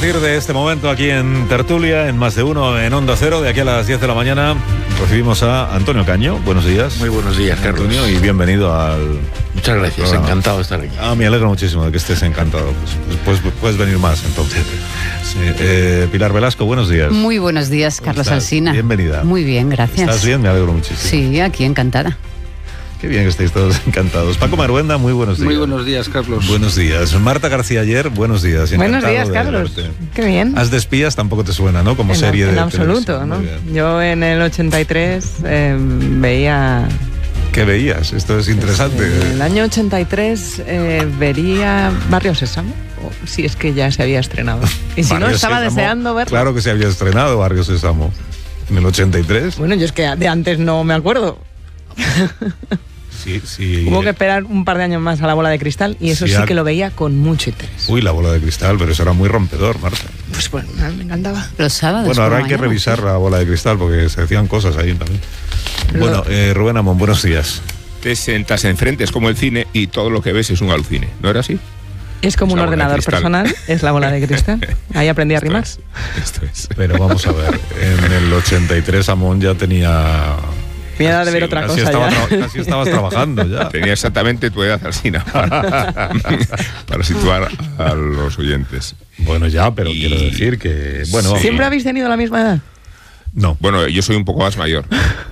partir de este momento aquí en Tertulia, en Más de Uno, en Onda Cero, de aquí a las 10 de la mañana, recibimos a Antonio Caño. Buenos días. Muy buenos días, Carlos. Antonio, y bienvenido al... Muchas gracias, programa. Encantado de estar aquí. Me alegro muchísimo de que estés encantado. Pues puedes venir más, entonces. Sí. Pilar Velasco, buenos días. Muy buenos días, Carlos Alsina. Bienvenida. Muy bien, gracias. ¿Estás bien? Me alegro muchísimo. Sí, aquí encantada. Qué bien que estéis todos encantados. Paco Maruenda, muy buenos días. Muy buenos días, Carlos. Buenos días. Marta García Ayer, buenos días. Buenos días, Carlos. Verte. Qué bien. Haz de espías tampoco te suena, ¿no? Como serie de En absoluto, televisión. ¿no? Yo en el 83 veía... ¿Qué veías? Esto es interesante. En el año 83 vería Barrio Sésamo, si es que ya se había estrenado. Y si Barrio no, estaba Sésamo, deseando verlo. Claro que se había estrenado Barrio Sésamo. En el 83. Bueno, yo es que de antes no me acuerdo. Sí. Hubo que esperar un par de años más a La Bola de Cristal y eso sí que lo veía con mucho interés. Uy, La Bola de Cristal, pero eso era muy rompedor, Marta. Pues bueno, me encantaba. Los sábados. Bueno, ahora por hay que mañana. revisar La Bola de Cristal porque se decían cosas ahí también. Bueno, Rubén Amón, buenos días. Te sentas enfrente, es como el cine y todo lo que ves es un alucine. ¿No era así? Es como Es un La Bola de ordenador Cristal. personal, es La Bola de Cristal. Ahí aprendí a rimar. Esto es. Pero vamos a ver, en el 83 Amón ya tenía... Mi edad de ver Sí, otra Casi, cosa ya. casi estabas trabajando ya. Tenía exactamente tu edad, Alsina, para situar a los oyentes. Bueno, ya, pero Y- quiero decir que... Bueno, Sí. ¿Siempre habéis tenido la misma edad? no, Bueno, yo soy un poco más mayor.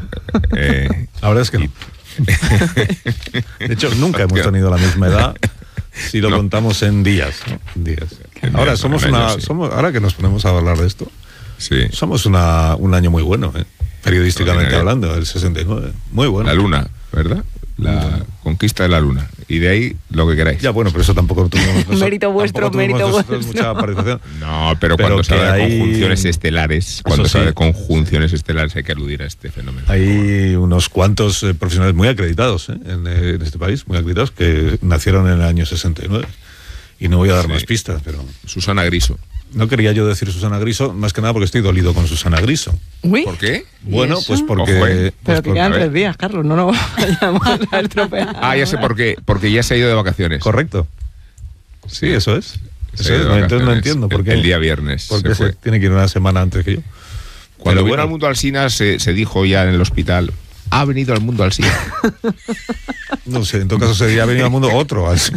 la verdad es que no. De hecho, nunca hemos tenido la misma edad si lo No. contamos en días, ¿no? En días. Ahora somos en una... años, sí. Ahora que nos ponemos a hablar de esto, Sí. somos un año muy bueno, periodísticamente Extraordinario. hablando, el 69. Muy bueno. La luna, ¿verdad? La conquista de la luna. Y de ahí lo que queráis. Ya, bueno, pero eso tampoco tuvimos nosotros. Mérito vuestro, tampoco tuvimos mérito nosotros vuestro. mucha participación. No, pero Pero cuando se que habla de hay- conjunciones estelares, cuando Eso se habla sí. de conjunciones estelares hay que aludir a este fenómeno. Hay unos cuantos profesionales muy acreditados en este país, muy acreditados, que nacieron en el año 69. Y no voy a dar Sí. más pistas, pero... Susana Griso. No quería yo decir Susana Griso, más que nada porque estoy dolido con Susana Griso. Uy, ¿Por qué? Bueno, eso? pues porque... Ojo, pues pero que porque- quedan a ver. 3 días, Carlos, no nos vayamos a estropear. Ah, ya sé por qué. Porque ya se ha ido de vacaciones. Correcto. Sí, eso es. Se Eso ha es. ido de No, entonces no vacaciones. entiendo por qué. El día viernes Porque se fue. tiene que ir una semana antes que yo. Cuando Pero vino bueno. al mundo Alsina se dijo ya en el hospital, ha venido al mundo Alsina. No sé, en todo caso se ha venido al mundo otro. Así.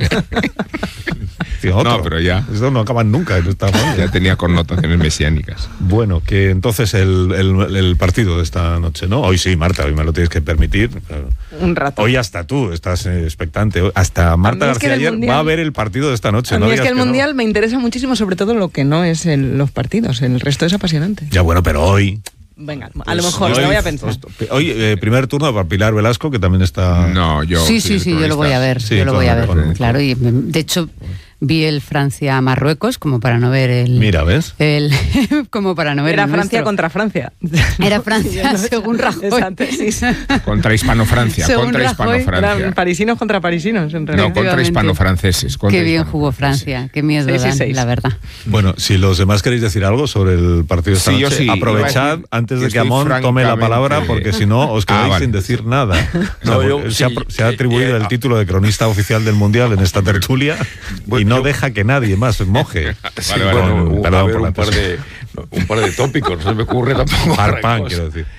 Tío, otro. No, pero ya. Esto no acaban nunca en esta Ya banda. tenía connotaciones mesiánicas. Bueno, que entonces el partido de esta noche, ¿no? Hoy sí, Marta, hoy me lo tienes que permitir. Claro. Un rato. Hoy hasta tú estás expectante. Hasta Marta A mí es que García del ayer Mundial- va a ver el partido de esta noche. A no mí es digas que el no. Mundial me interesa muchísimo, sobre todo lo que no es los partidos. El resto es apasionante. Ya bueno, pero hoy... Venga, a lo mejor, Pues lo hoy- voy a pensar. Hoy, primer turno para Pilar Velasco, que también está... No, yo... Sí, soy el yo lo voy a ver. Sí, yo lo voy a ver, con- claro. Y de hecho, vi el Francia-Marruecos como para no ver el... Mira, ¿ves? como para no ver Era el Francia nuestro. contra Francia. Era Francia, según Rajoy. Exacto, sí, sí. Contra Hispano-Francia. Según Contra Rajoy, Eran Hispano-Francia. parisinos contra parisinos, en No, realidad. contra Efectivamente. hispano-franceses. contra Qué bien hispano- jugó Francia, qué miedo 6-6. dan, la verdad. Bueno, si los demás queréis decir algo sobre el partido de esta Sí, yo noche, sí. aprovechad Iba a decir antes que de que estoy Amón tome la palabra, francamente- porque si no os quedáis vale. sin decir nada. No, O sea, yo- porque sí, se ha atribuido el título de cronista oficial del Mundial en esta tertulia y Bueno, no yo- deja que nadie más se moje. Vale, vale. Con- a perdón ver, por la un par de tópicos, no se me ocurre tampoco. Parpán, otra cosa. quiero decir.